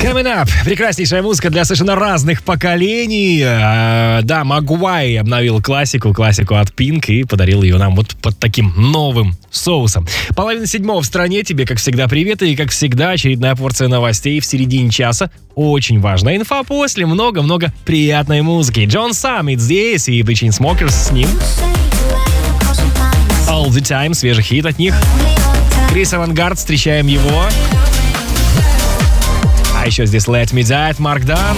Coming Up. Прекраснейшая музыка для совершенно разных поколений. Да, Магуай обновил классику от Pink и подарил ее нам вот под таким новым соусом. 6:30 в стране. Тебе, как всегда, привет. И, как всегда, очередная порция новостей в середине часа. Очень важная инфа. После много-много приятной музыки. Джон Саммит здесь и The Chainsmokers с ним. All the Time. Свежий хит от них. Крис Авангард. Встречаем его. А еще здесь Let Me Die от Марк Дан.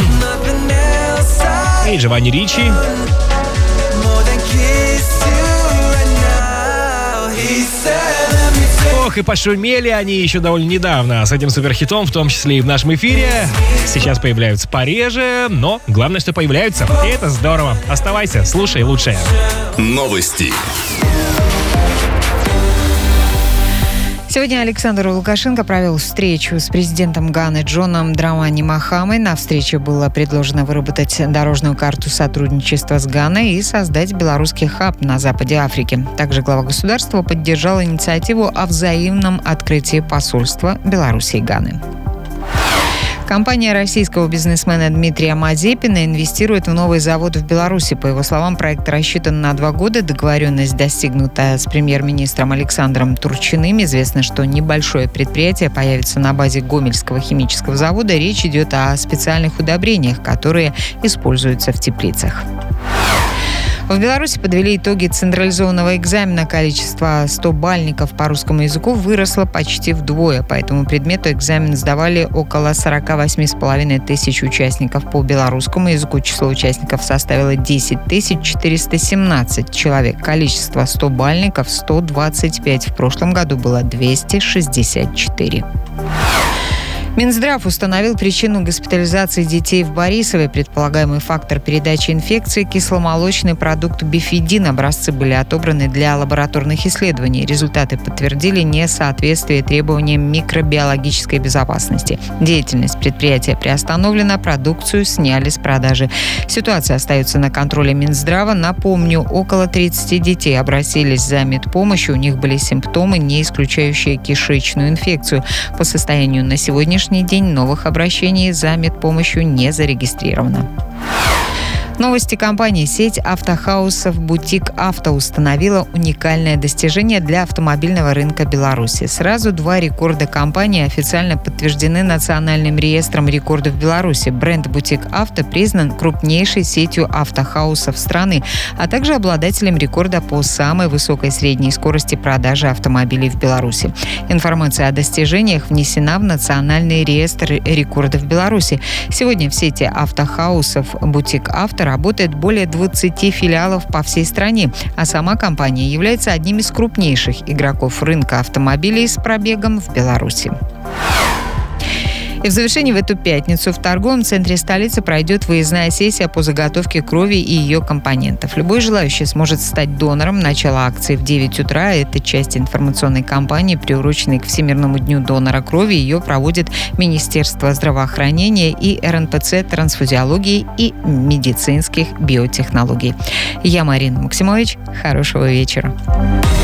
И Джованни Ричи. Ох, и пошумели они еще довольно недавно с этим суперхитом, в том числе и в нашем эфире. Сейчас появляются пореже, но главное, что появляются. И это здорово. Оставайся, слушай лучшее. Новости. Сегодня Александр Лукашенко провел встречу с президентом Ганы Джоном Драмани Махамой. На встрече было предложено выработать дорожную карту сотрудничества с Ганой и создать белорусский хаб на западе Африки. Также глава государства поддержал инициативу о взаимном открытии посольства Беларуси и Ганы. Компания российского бизнесмена Дмитрия Мазепина инвестирует в новый завод в Беларуси. По его словам, проект рассчитан на 2 года. Договоренность достигнута с премьер-министром Александром Турчиным. Известно, что небольшое предприятие появится на базе Гомельского химического завода. Речь идет о специальных удобрениях, которые используются в теплицах. В Беларуси подвели итоги централизованного экзамена. Количество 100-бальников по русскому языку выросло почти вдвое. По этому предмету экзамен сдавали около 48,5 тысяч участников. По белорусскому языку число участников составило 10 417 человек. Количество 100-бальников – 125. В прошлом году было 264. Минздрав установил причину госпитализации детей в Борисове. Предполагаемый фактор передачи инфекции – кисломолочный продукт бифидин. Образцы были отобраны для лабораторных исследований. Результаты подтвердили несоответствие требованиям микробиологической безопасности. Деятельность предприятия приостановлена, продукцию сняли с продажи. Ситуация остается на контроле Минздрава. Напомню, около 30 детей обратились за медпомощью. У них были симптомы, не исключающие кишечную инфекцию. По состоянию на сегодняшний день новых обращений за медпомощью не зарегистрировано. Новости компании. Сеть автохаусов «Бутик Авто» установила уникальное достижение для автомобильного рынка Беларуси. Сразу 2 рекорда компании официально подтверждены Национальным реестром рекордов Беларуси. Бренд «Бутик Авто» признан крупнейшей сетью автохаусов страны, а также обладателем рекорда по самой высокой средней скорости продажи автомобилей в Беларуси. Информация о достижениях внесена в Национальный реестр рекордов Беларуси. Сегодня в сети автохаусов «Бутик Авто» работает более 20 филиалов по всей стране, а сама компания является одним из крупнейших игроков рынка автомобилей с пробегом в Беларуси. И в завершении в эту пятницу в торговом центре столицы пройдет выездная сессия по заготовке крови и ее компонентов. Любой желающий сможет стать донором. Начало акции в 9 утра. Это часть информационной кампании, приуроченной к Всемирному дню донора крови. Ее проводит Министерство здравоохранения и РНПЦ трансфузиологии и медицинских биотехнологий. Я Марина Максимович. Хорошего вечера.